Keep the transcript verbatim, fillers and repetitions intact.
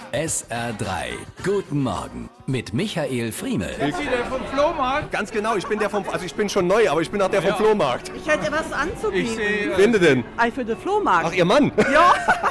S R drei. Guten Morgen mit Michael Friemel. Sind Sie der vom Flohmarkt? Ganz genau, ich bin der vom, also ich bin schon neu, aber ich bin auch der vom Ja. Flohmarkt. Ich hätte was anzubieten. Ich sehe. Wen denn? Ei, für den Flohmarkt. Ach, Ihr Mann? Ja.